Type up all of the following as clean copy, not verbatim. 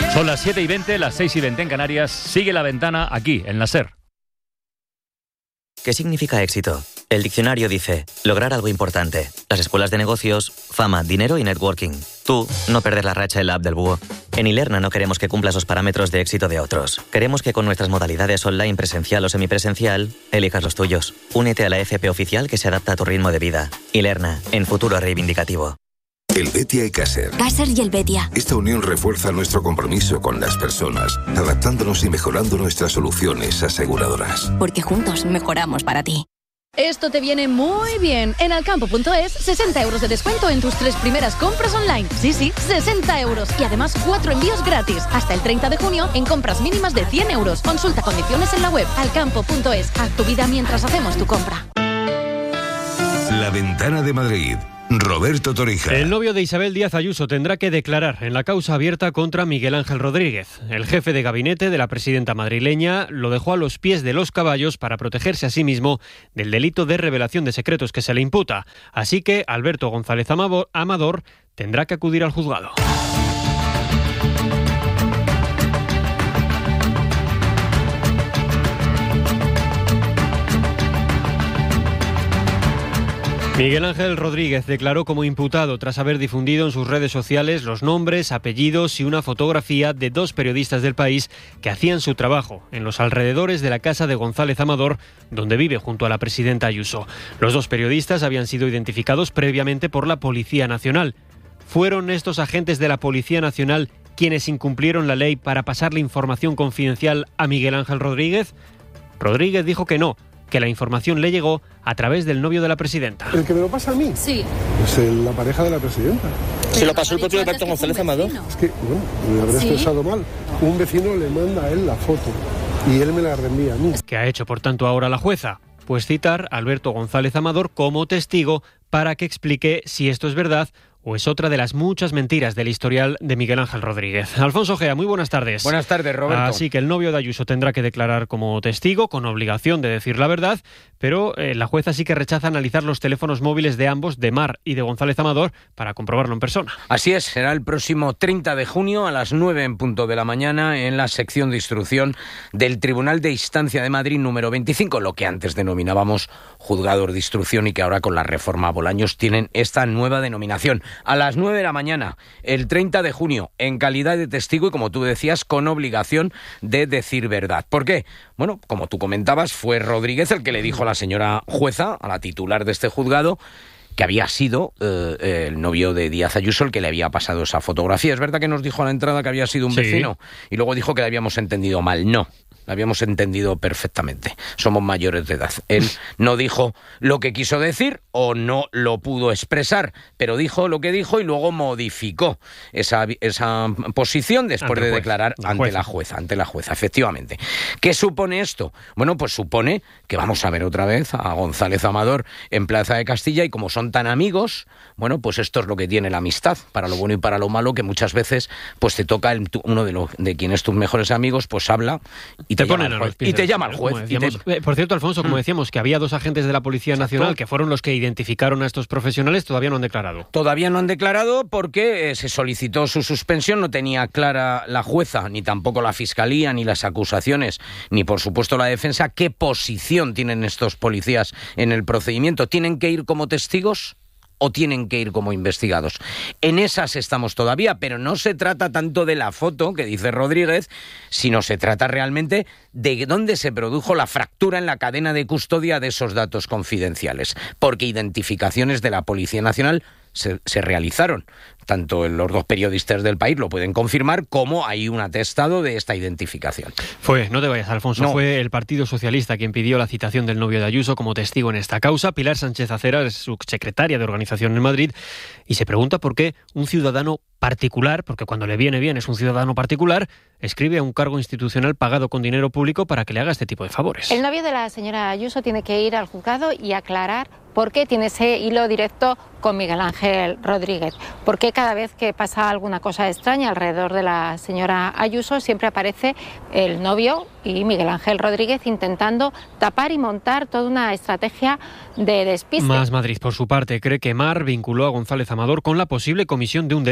Son las 7:20, las 6:20 en Canarias. Sigue La Ventana aquí, en la SER. ¿Qué significa éxito? El diccionario dice, lograr algo importante. Las escuelas de negocios, fama, dinero y networking. Tú, no perder la racha en la app del búho. En Ilerna no queremos que cumplas los parámetros de éxito de otros. Queremos que con nuestras modalidades online, presencial o semipresencial, elijas los tuyos. Únete a la FP oficial que se adapta a tu ritmo de vida. Ilerna, en futuro reivindicativo. El Betia y Caser. Caser y el Betia. Esta unión refuerza nuestro compromiso con las personas, adaptándonos y mejorando nuestras soluciones aseguradoras. Porque juntos mejoramos para ti. Esto te viene muy bien. En Alcampo.es, 60 euros de descuento en tus 3 primeras compras online. Sí, 60 euros. Y además 4 envíos gratis. Hasta el 30 de junio en compras mínimas de 100 euros. Consulta condiciones en la web. Alcampo.es. Haz tu vida mientras hacemos tu compra. La Ventana de Madrid. Roberto Torija. El novio de Isabel Díaz Ayuso tendrá que declarar en la causa abierta contra Miguel Ángel Rodríguez. El jefe de gabinete de la presidenta madrileña lo dejó a los pies de los caballos para protegerse a sí mismo del delito de revelación de secretos que se le imputa. Así que Alberto González Amador tendrá que acudir al juzgado. Miguel Ángel Rodríguez declaró como imputado tras haber difundido en sus redes sociales los nombres, apellidos y una fotografía de 2 periodistas del país que hacían su trabajo en los alrededores de la casa de González Amador, donde vive junto a la presidenta Ayuso. Los 2 periodistas habían sido identificados previamente por la Policía Nacional. ¿Fueron estos agentes de la Policía Nacional quienes incumplieron la ley para pasarle información confidencial a Miguel Ángel Rodríguez? Rodríguez dijo que no, que la información le llegó a través del novio de la presidenta. ¿El que me lo pasa a mí? Sí. Es la pareja de la presidenta. Se lo pasó el propio Alberto González Amador. Es que, bueno, me habré expresado mal. Un vecino le manda a él la foto y él me la reenvía a mí. ¿Qué ha hecho, por tanto, ahora la jueza? Pues citar a Alberto González Amador como testigo para que explique si esto es verdad o es otra de las muchas mentiras del historial de Miguel Ángel Rodríguez. Alfonso Gea, muy buenas tardes. Buenas tardes, Roberto. Así que el novio de Ayuso tendrá que declarar como testigo, con obligación de decir la verdad, pero la jueza sí que rechaza analizar los teléfonos móviles de ambos, de Mar y de González Amador, para comprobarlo en persona. Así es, será el próximo 30 de junio a las 9 en punto de la mañana en la sección de instrucción del Tribunal de Instancia de Madrid número 25, lo que antes denominábamos juzgados de instrucción y que ahora con la reforma Bolaños tienen esta nueva denominación. A las 9 de la mañana, el 30 de junio, en calidad de testigo y, como tú decías, con obligación de decir verdad. ¿Por qué? Bueno, como tú comentabas, fue Rodríguez el que le dijo a la señora jueza, a la titular de este juzgado, que había sido el novio de Díaz Ayuso el que le había pasado esa fotografía. Es verdad que nos dijo a la entrada que había sido un vecino y luego dijo que le habíamos entendido mal. No. Lo habíamos entendido perfectamente. Somos mayores de edad. Él no dijo lo que quiso decir o no lo pudo expresar, pero dijo lo que dijo y luego modificó esa posición después de declarar ante la jueza, efectivamente. ¿Qué supone esto? Bueno, pues supone que vamos a ver otra vez a González Amador en Plaza de Castilla y como son tan amigos, bueno, pues esto es lo que tiene la amistad, para lo bueno y para lo malo, que muchas veces pues te toca uno de quienes tus mejores amigos, pues habla y te llama al juez. Por cierto, Alfonso, como decíamos, que había 2 agentes de la Policía Nacional que fueron los que identificaron a estos profesionales, todavía no han declarado. Todavía no han declarado porque se solicitó su suspensión, no tenía clara la jueza, ni tampoco la Fiscalía, ni las acusaciones, ni por supuesto la defensa, qué posición tienen estos policías en el procedimiento. ¿Tienen que ir como testigos o tienen que ir como investigados? En esas estamos todavía, pero no se trata tanto de la foto que dice Rodríguez, sino se trata realmente de dónde se produjo la fractura en la cadena de custodia de esos datos confidenciales, porque identificaciones de la Policía Nacional se realizaron. Tanto los 2 periodistas del país lo pueden confirmar, como hay un atestado de esta identificación. No te vayas, Alfonso, fue el Partido Socialista quien pidió la citación del novio de Ayuso como testigo en esta causa. Pilar Sánchez Acera es subsecretaria de Organización en Madrid y se pregunta por qué un ciudadano particular, porque cuando le viene bien es un ciudadano particular, escribe a un cargo institucional pagado con dinero público para que le haga este tipo de favores. El novio de la señora Ayuso tiene que ir al juzgado y aclarar por qué tiene ese hilo directo con Miguel Ángel Rodríguez. ¿Por qué cada vez que pasa alguna cosa extraña alrededor de la señora Ayuso siempre aparece el novio y Miguel Ángel Rodríguez intentando tapar y montar toda una estrategia de despiste? Más Madrid, por su parte, cree que Mar vinculó a González Amador con la posible comisión de un delito.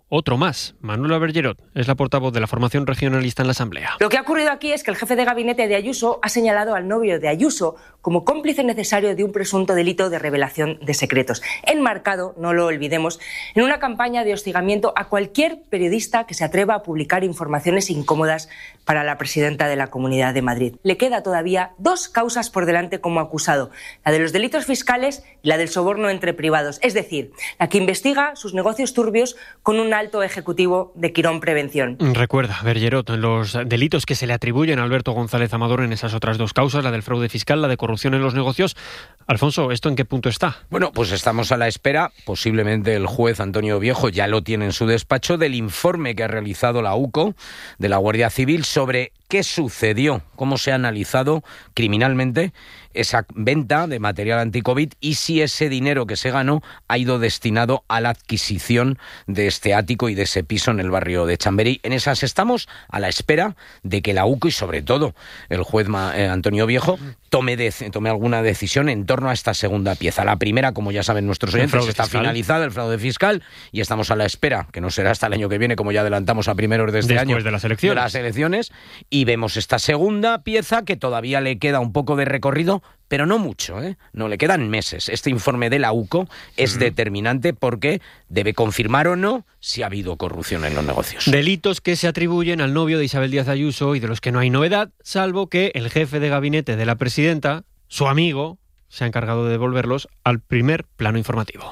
otro más. Manuela Bergerot es la portavoz de la formación regionalista en la Asamblea. Lo que ha ocurrido aquí es que el jefe de gabinete de Ayuso ha señalado al novio de Ayuso como cómplice necesario de un presunto delito de revelación de secretos, enmarcado, no lo olvidemos, en una campaña de hostigamiento a cualquier periodista que se atreva a publicar informaciones incómodas para la presidenta de la Comunidad de Madrid. Le queda todavía 2 causas por delante como acusado, la de los delitos fiscales y la del soborno entre privados, es decir, la que investiga sus negocios turbios con un alto ejecutivo de Quirón Prevención. Recuerda, Bergerot, los delitos que se le atribuyen a Alberto González Amador en esas otras 2 causas, la del fraude fiscal, la de corrupción en los negocios. Alfonso, ¿esto en qué punto está? Bueno, pues estamos a la espera, posiblemente el juez Antonio Viejo ya lo tiene en su despacho, del informe que ha realizado la UCO de la Guardia Civil sobre qué sucedió, cómo se ha analizado criminalmente esa venta de material anticovid y si ese dinero que se ganó ha ido destinado a la adquisición de este ático y de ese piso en el barrio de Chamberí. En esas estamos a la espera de que la UCO y sobre todo el juez Antonio Viejo tome alguna decisión en torno a esta segunda pieza. La primera, como ya saben nuestros oyentes, está finalizada, el fraude fiscal, y estamos a la espera, que no será hasta el año que viene, como ya adelantamos a primeros de este año, de las elecciones, y vemos esta segunda pieza que todavía le queda un poco de recorrido, pero no mucho, no le quedan meses. Este informe de la UCO es determinante porque debe confirmar o no si ha habido corrupción en los negocios. Delitos que se atribuyen al novio de Isabel Díaz Ayuso y de los que no hay novedad, salvo que el jefe de gabinete de la presidenta, su amigo, se ha encargado de devolverlos al primer plano informativo.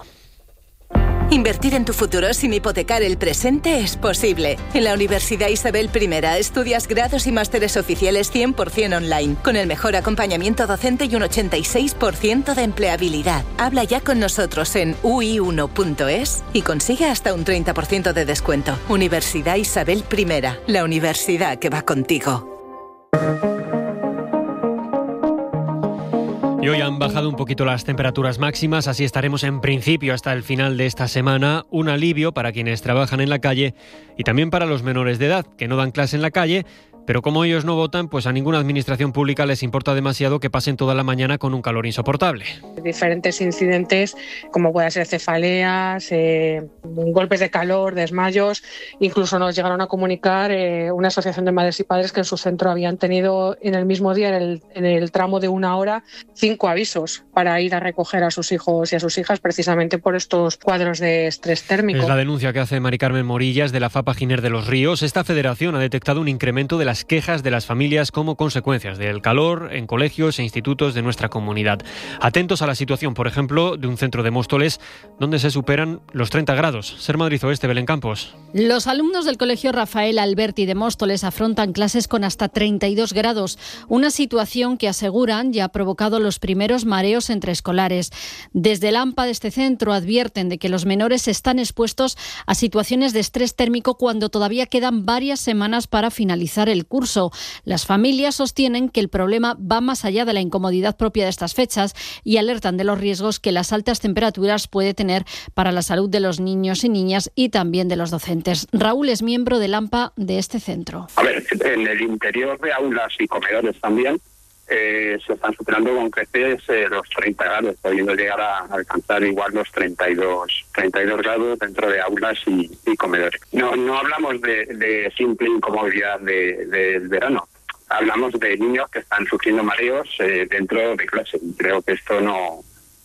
Invertir en tu futuro sin hipotecar el presente es posible. En la Universidad Isabel I estudias grados y másteres oficiales 100% online, con el mejor acompañamiento docente y un 86% de empleabilidad. Habla ya con nosotros en ui1.es y consigue hasta un 30% de descuento. Universidad Isabel I, la universidad que va contigo. Y hoy han bajado un poquito las temperaturas máximas, así estaremos en principio hasta el final de esta semana. Un alivio para quienes trabajan en la calle y también para los menores de edad que no dan clase en la calle, pero como ellos no votan, pues a ninguna administración pública les importa demasiado que pasen toda la mañana con un calor insoportable. Diferentes incidentes, como pueden ser cefaleas, golpes de calor, desmayos. Incluso nos llegaron a comunicar una asociación de madres y padres que en su centro habían tenido en el mismo día, en el tramo de 1 hora, 5 avisos para ir a recoger a sus hijos y a sus hijas precisamente por estos cuadros de estrés térmico. Es la denuncia que hace Mari Carmen Morillas de la FAPA Giner de los Ríos. Esta federación ha detectado un incremento de las quejas de las familias como consecuencias del calor en colegios e institutos de nuestra comunidad. Atentos a la situación, por ejemplo, de un centro de Móstoles donde se superan los 30 grados. Ser Madrid Oeste, Belén Campos. Los alumnos del Colegio Rafael Alberti de Móstoles afrontan clases con hasta 32 grados, una situación que aseguran ya ha provocado los primeros mareos entre escolares. Desde el AMPA de este centro advierten de que los menores están expuestos a situaciones de estrés térmico cuando todavía quedan varias semanas para finalizar el curso. Las familias sostienen que el problema va más allá de la incomodidad propia de estas fechas y alertan de los riesgos que las altas temperaturas puede tener para la salud de los niños y niñas y también de los docentes. Raúl es miembro del AMPA de este centro. A ver, en el interior de aulas y comedores también se están superando con creces los 30 grados, pudiendo llegar a alcanzar igual los 32 grados dentro de aulas y comedores. No hablamos de simple incomodidad del verano, hablamos de niños que están sufriendo mareos dentro de clase. Creo que esto no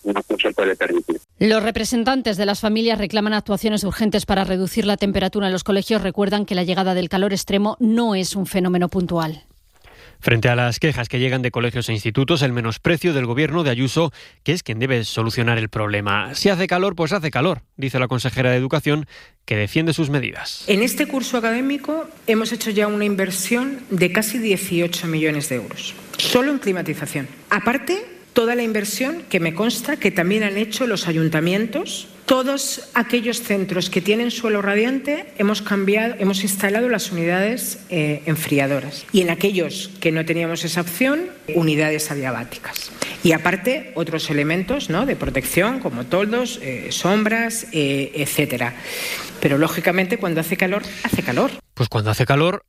se puede permitir. Los representantes de las familias reclaman actuaciones urgentes para reducir la temperatura en los colegios. Recuerdan que la llegada del calor extremo no es un fenómeno puntual. Frente a las quejas que llegan de colegios e institutos, el menosprecio del gobierno de Ayuso, que es quien debe solucionar el problema. Si hace calor, pues hace calor, dice la consejera de Educación, que defiende sus medidas. En este curso académico hemos hecho ya una inversión de casi 18 millones de euros, solo en climatización. Aparte, toda la inversión que me consta que también han hecho los ayuntamientos. Todos aquellos centros que tienen suelo radiante hemos instalado las unidades enfriadoras. Y en aquellos que no teníamos esa opción, unidades adiabáticas. Y aparte, otros elementos, ¿no?, de protección, como toldos, sombras, etcétera. Pero lógicamente cuando hace calor, hace calor. Pues cuando hace calor,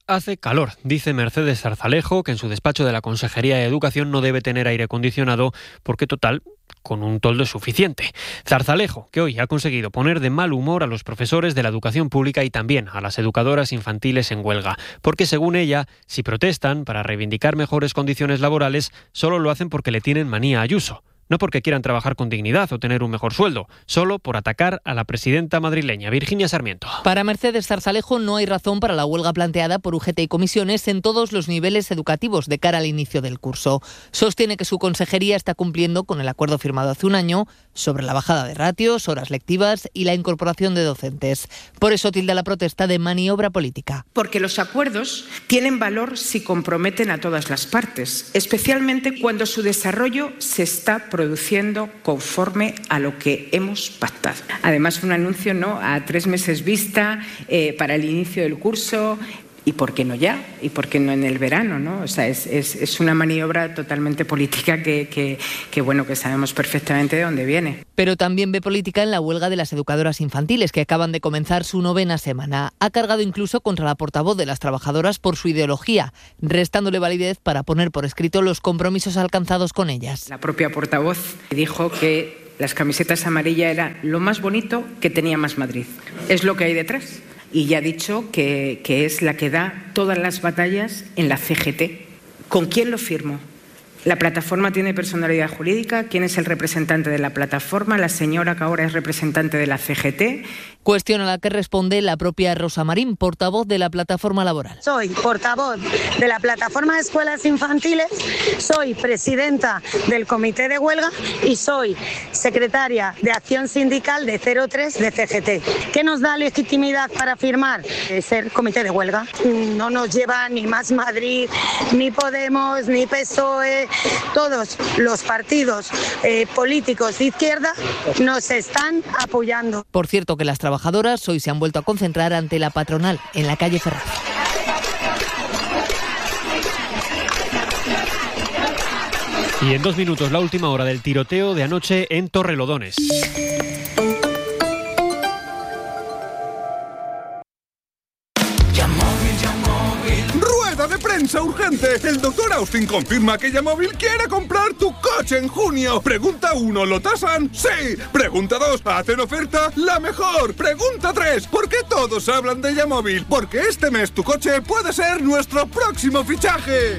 dice Mercedes Zarzalejo, que en su despacho de la Consejería de Educación no debe tener aire acondicionado porque, total, con un toldo suficiente. Zarzalejo, que hoy ha conseguido poner de mal humor a los profesores de la educación pública y también a las educadoras infantiles en huelga, porque según ella, si protestan para reivindicar mejores condiciones laborales, solo lo hacen porque le tienen manía a Ayuso. No porque quieran trabajar con dignidad o tener un mejor sueldo, solo por atacar a la presidenta madrileña, Virginia Sarmiento. Para Mercedes Zarzalejo no hay razón para la huelga planteada por UGT y comisiones en todos los niveles educativos de cara al inicio del curso. Sostiene que su consejería está cumpliendo con el acuerdo firmado hace un año sobre la bajada de ratios, horas lectivas y la incorporación de docentes. Por eso tilda la protesta de maniobra política. Porque los acuerdos tienen valor si comprometen a todas las partes, especialmente cuando su desarrollo se está produciendo conforme a lo que hemos pactado. Además, un anuncio a 3 meses vista para el inicio del curso. ¿Y por qué no ya? ¿Y por qué no en el verano? ¿No? O sea, es una maniobra totalmente política que sabemos perfectamente de dónde viene. Pero también ve política en la huelga de las educadoras infantiles, que acaban de comenzar su 9ª semana. Ha cargado incluso contra la portavoz de las trabajadoras por su ideología, restándole validez para poner por escrito los compromisos alcanzados con ellas. La propia portavoz dijo que las camisetas amarillas era lo más bonito que tenía Más Madrid. Es lo que hay detrás. Y ya ha dicho que es la que da todas las batallas en la CGT. ¿Con quién lo firmo? ¿La plataforma tiene personalidad jurídica? ¿Quién es el representante de la plataforma? La señora que ahora es representante de la CGT. Cuestión a la que responde la propia Rosa Marín, portavoz de la plataforma laboral. Soy portavoz de la plataforma de escuelas infantiles, soy presidenta del comité de huelga y soy secretaria de acción sindical de 03 de CGT. ¿Qué nos da legitimidad para firmar? Ser comité de huelga. No nos lleva ni Más Madrid, ni Podemos, ni PSOE. Todos los partidos políticos de izquierda nos están apoyando. Por cierto, que las trabajadoras hoy se han vuelto a concentrar ante la patronal en la calle Ferraz. Y en 2 minutos, la última hora del tiroteo de anoche en Torrelodones. De prensa urgente. El doctor Austin confirma que Yamóvil quiere comprar tu coche en junio. Pregunta 1, ¿lo tasan? Sí. Pregunta 2, ¿hacen oferta? La mejor. Pregunta 3, ¿por qué todos hablan de Yamóvil? Porque este mes tu coche puede ser nuestro próximo fichaje.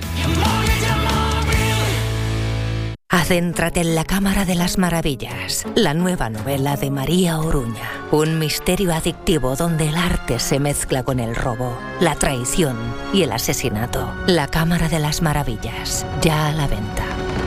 Adéntrate en la Cámara de las Maravillas, la nueva novela de María Oruña. Un misterio adictivo donde el arte se mezcla con el robo, la traición y el asesinato. La Cámara de las Maravillas, ya a la venta.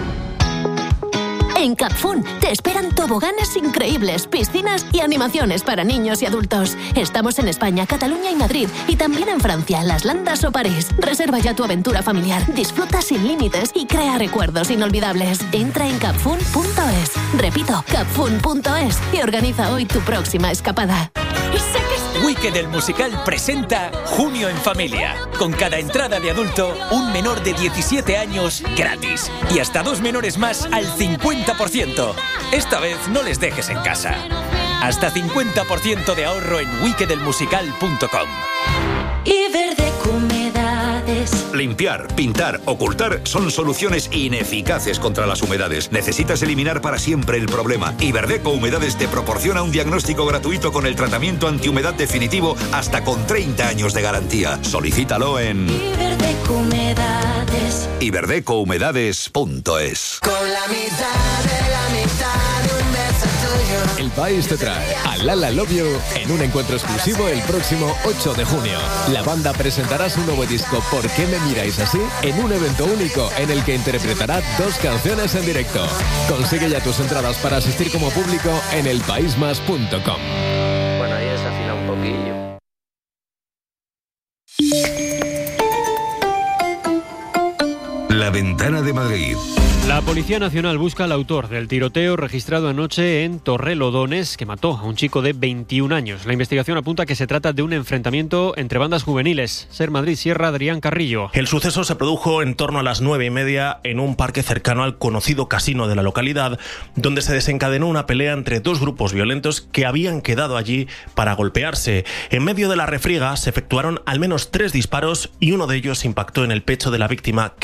En Capfun te esperan toboganes increíbles, piscinas y animaciones para niños y adultos. Estamos en España, Cataluña y Madrid, y también en Francia, Las Landas o París. Reserva ya tu aventura familiar, disfruta sin límites y crea recuerdos inolvidables. Entra en capfun.es. Repito, capfun.es y organiza hoy tu próxima escapada. Wicked el musical presenta Junio en Familia. Con cada entrada de adulto, un menor de 17 años gratis. Y hasta 2 menores más al 50%. Esta vez no les dejes en casa. Hasta 50% de ahorro en wickedelmusical.com. Iberdeco Humedades. Limpiar, pintar, ocultar son soluciones ineficaces contra las humedades. Necesitas eliminar para siempre el problema. Iberdeco Humedades te proporciona un diagnóstico gratuito con el tratamiento antihumedad definitivo hasta con 30 años de garantía. Solicítalo en Iberdeco Humedades. iberdecohumedades.es. Con la mitad de la mitad de un beso tuyo. El país te trae a Lala Love You en un encuentro exclusivo el próximo 8 de junio. La banda presentará su nuevo disco ¿Por qué me miráis así? En un evento único en el que interpretará 2 canciones en directo. Consigue ya tus entradas para asistir como público en elpaismas.com. Bueno, ahí desafina un poquillo. La Ventana de Madrid. La Policía Nacional busca al autor del tiroteo registrado anoche en Torrelodones, que mató a un chico de 21 años. La investigación apunta que se trata de un enfrentamiento entre bandas juveniles. Ser Madrid Sierra, Adrián Carrillo. El suceso se produjo en torno a las 9:30 en un parque cercano al conocido casino de la localidad, donde se desencadenó una pelea entre 2 grupos violentos que habían quedado allí para golpearse. En medio de la refriega se efectuaron al menos 3 disparos y uno de ellos impactó en el pecho de la víctima, que fue trasladado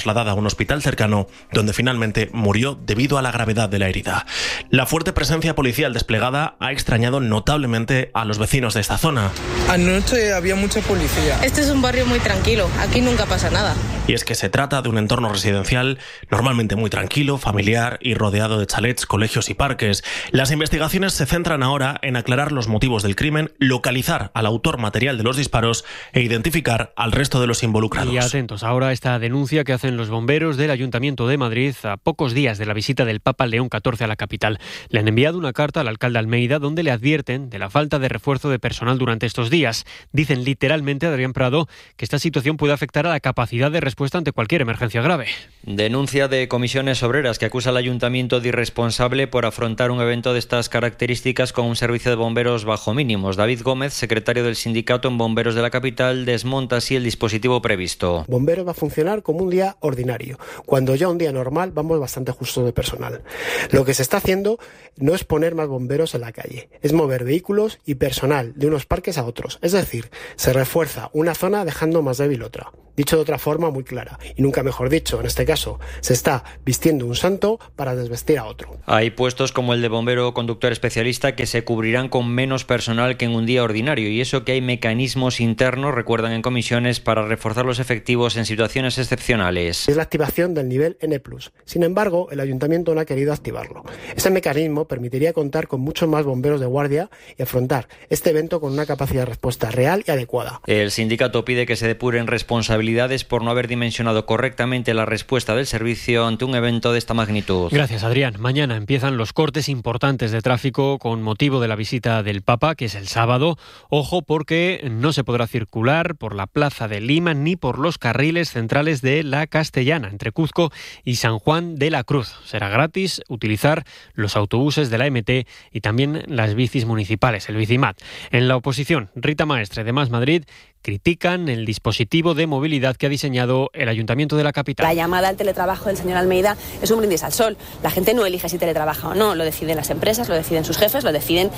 trasladada a un hospital cercano, donde finalmente murió debido a la gravedad de la herida. La fuerte presencia policial desplegada ha extrañado notablemente a los vecinos de esta zona. Anoche había mucha policía. Este es un barrio muy tranquilo, aquí nunca pasa nada. Y es que se trata de un entorno residencial normalmente muy tranquilo, familiar y rodeado de chalets, colegios y parques. Las investigaciones se centran ahora en aclarar los motivos del crimen, localizar al autor material de los disparos e identificar al resto de los involucrados. Y atentos ahora a esta denuncia que hacen los bomberos del Ayuntamiento de Madrid a pocos días de la visita del Papa León XIV a la capital. Le han enviado una carta al alcalde Almeida donde le advierten de la falta de refuerzo de personal durante estos días. Dicen literalmente a Adrián Prado que esta situación puede afectar a la capacidad de respuesta ante cualquier emergencia grave. Denuncia de Comisiones Obreras que acusa al Ayuntamiento de irresponsable por afrontar un evento de estas características con un servicio de bomberos bajo mínimos. David Gómez, secretario del sindicato en bomberos de la capital, desmonta así el dispositivo previsto. Bomberos va a funcionar como un día ordinario, cuando ya un día normal vamos bastante justos de personal. Lo que se está haciendo no es poner más bomberos en la calle, es mover vehículos y personal de unos parques a otros. Es decir, se refuerza una zona dejando más débil otra. Dicho de otra forma muy clara, y nunca mejor dicho, en este caso, se está vistiendo un santo para desvestir a otro. Hay puestos como el de bombero conductor especialista que se cubrirán con menos personal que en un día ordinario, y eso que hay mecanismos internos, recuerdan en comisiones, para reforzar los efectivos en situaciones excepcionales. Es la activación del nivel N+. Sin embargo, el Ayuntamiento no ha querido activarlo. Ese mecanismo permitiría contar con muchos más bomberos de guardia y afrontar este evento con una capacidad de respuesta real y adecuada. El sindicato pide que se depuren responsabilidades por no haber dimensionado correctamente la respuesta del servicio ante un evento de esta magnitud. Gracias, Adrián. Mañana empiezan los cortes importantes de tráfico con motivo de la visita del Papa, que es el sábado. Ojo, porque no se podrá circular por la Plaza de Lima ni por los carriles centrales de la Castellana, entre Cuzco y San Juan de la Cruz. Será gratis utilizar los autobuses de la MT y también las bicis municipales, el Bicimat. En la oposición, Rita Maestre de Más Madrid critican el dispositivo de movilidad que ha diseñado el Ayuntamiento de la capital. La llamada al teletrabajo del señor Almeida es un brindis al sol. La gente no elige si teletrabaja o no, lo deciden las empresas, lo deciden sus jefes, lo deciden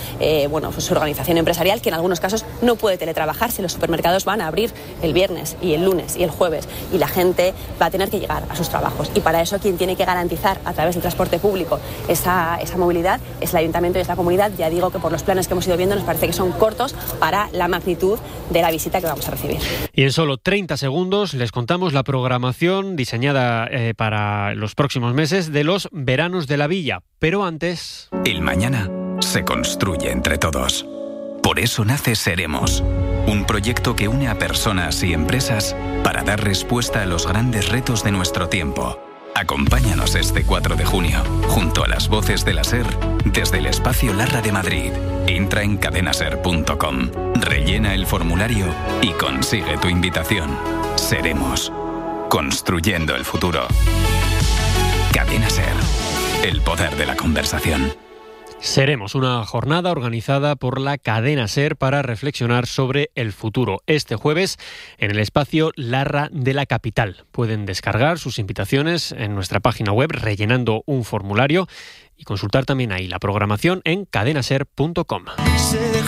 su organización empresarial, que en algunos casos no puede teletrabajar si los supermercados van a abrir el viernes y el lunes y el jueves, y la gente va a tener que llegar a sus trabajos. Y para eso quien tiene que garantizar a través del transporte público esa movilidad es el Ayuntamiento y es la comunidad. Ya digo que por los planes que hemos ido viendo nos parece que son cortos para la magnitud de la visita que vamos a recibir. Y en solo 30 segundos les contamos la programación diseñada para los próximos meses de los veranos de la Villa. Pero antes... El mañana se construye entre todos. Por eso nace Seremos, un proyecto que une a personas y empresas para dar respuesta a los grandes retos de nuestro tiempo. Acompáñanos este 4 de junio, junto a las voces de la SER, desde el Espacio Larra de Madrid. Entra en cadenaser.com, rellena el formulario y consigue tu invitación. Seremos, construyendo el futuro. Cadena SER, el poder de la conversación. Seremos una jornada organizada por la cadena SER para reflexionar sobre el futuro. Este jueves en el espacio Larra de la Capital. Pueden descargar sus invitaciones en nuestra página web rellenando un formulario y consultar también ahí la programación en cadenaser.com.